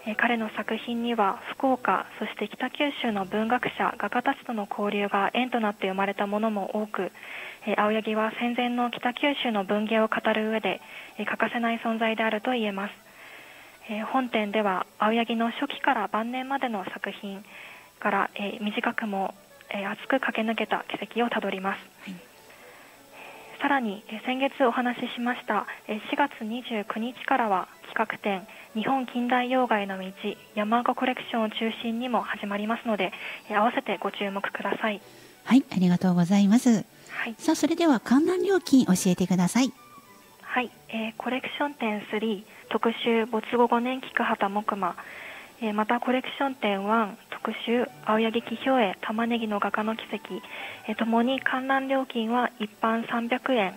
彼の作品には福岡、そして北九州の文学者、画家たちとの交流が縁となって生まれたものも多く、青柳は戦前の北九州の文芸を語る上で欠かせない存在であると言えます。本展では青柳の初期から晩年までの作品から短くも熱く駆け抜けた軌跡をたどります。さらに先月お話ししました4月29日からは企画展日本近代洋画への道山岡コレクションを中心にも始まりますので、合わせてご注目ください。 はい、ありがとうございます。 はい、 さあそれでは観覧料金教えてください。 はい、コレクション展3特集没後5年菊畑木馬、またコレクション展1特集青柳紀兵衛玉ねぎの画家の奇跡、ともに観覧料金は一般300円、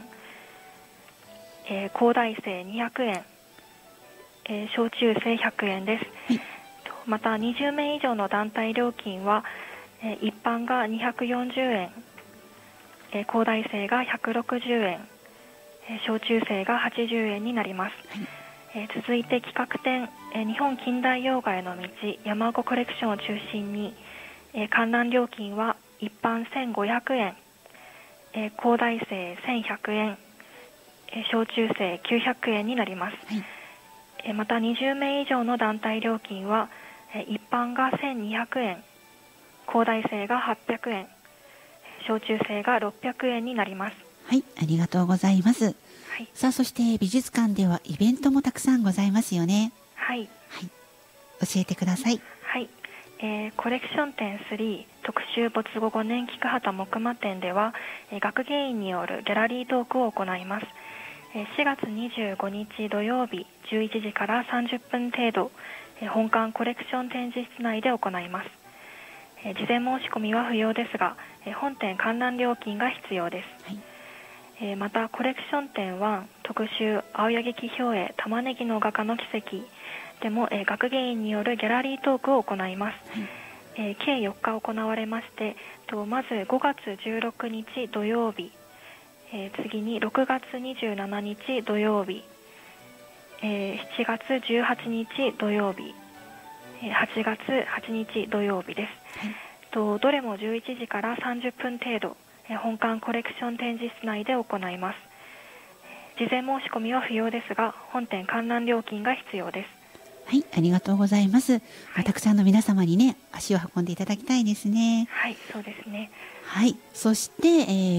高大生200円、小中生100円です。また20名以上の団体料金は、一般が240円、高大生が160円、小中生が80円になります。続いて企画展、日本近代洋画への道山岡コレクションを中心に、観覧料金は一般1500円、高大生1100円、小中生900円になります。また20名以上の団体料金は、一般が1200円、高大生が800円、小中生が600円になります。 はい、ありがとうございます。さあそして美術館ではイベントもたくさんございますよね。 はい、 教えてください。 はい、コレクション展3特集没後5年菊畑木馬展では、学芸員によるギャラリートークを行います。4月25日土曜日11時から30分程度、本館コレクション展示室内で行います。事前申し込みは不要ですが、本展観覧料金が必要です。またコレクション展1特集青柳紀兵衛玉ねぎの画家の奇跡でも、学芸員によるギャラリートークを行います。計4日行われまして、まず5月16日土曜日、次に6月27日土曜日、7月18日土曜日、8月8日土曜日です。どれも11時から30分程度、本館コレクション展示室内で行います。事前申し込みは不要ですが、本展観覧料金が必要です。 はい、ありがとうございます。たくさんの皆様にね、足を運んでいただきたいですね。 はい、そうですね。 はい、そして、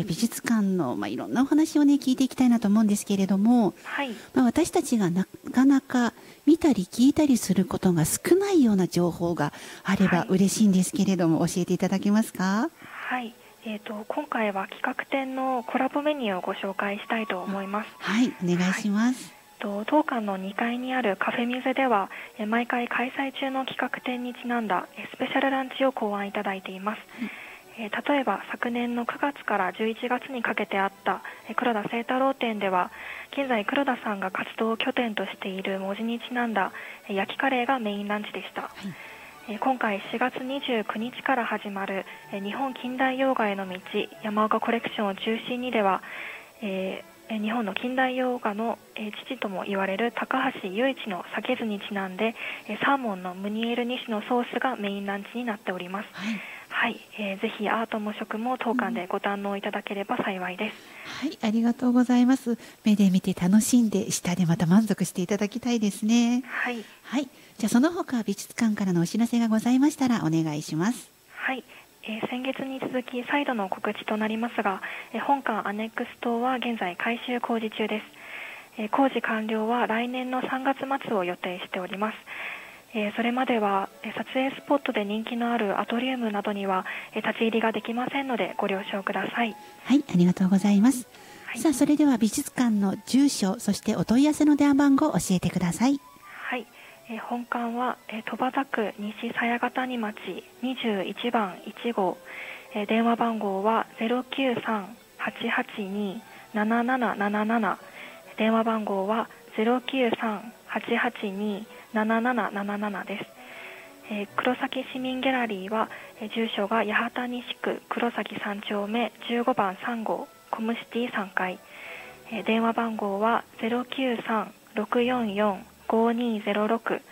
美術館の、いろんなお話をね聞いていきたいなと思うんですけれども、私たちがなかなか見たり聞いたりすることが少ないような情報があれば嬉しいんですけれども、教えていただけますか？ はい、今回は企画展のコラボメニューをご紹介したいと思います。 はい、お願いします。 当館の2階にあるカフェミュゼでは、毎回開催中の企画展にちなんだスペシャルランチを考案いただいています。例えば昨年の9月から11月にかけてあった黒田清太郎展では、現在黒田さんが活動を拠点としている門司にちなんだ焼きカレーがメインランチでした。今回4月29日から始まる日本近代洋画への道山岡コレクションを中心にでは、日本の近代洋画の父とも言われる高橋由一の酒図にちなんでサーモンのムニエル2種のソースがメインランチになっております。ぜひアートも食も当館でご堪能いただければ幸いです。 はい、ありがとうございます。目で見て楽しんで舌でまた満足していただきたいですね。はい、じゃあその他美術館からのお知らせがございましたらお願いします。 はい、先月に続き再度の告知となりますが、本館アネックス棟は現在改修工事中です。工事完了は来年の3月末を予定しております。それまでは撮影スポットで人気のあるアトリウムなどには立ち入りができませんのでご了承ください。 はい、ありがとうございます。さあそれでは美術館の住所、そしてお問い合わせの電話番号を教えてください。 はい、本館は戸畑区西鞘ヶ谷町21番1号、電話番号は 093-882-7777、電話番号は 093-882-7777 です。黒崎市民ギャラリーは住所が八幡西区黒崎3丁目15番3号コムシティ3階、電話番号は 093-644-5206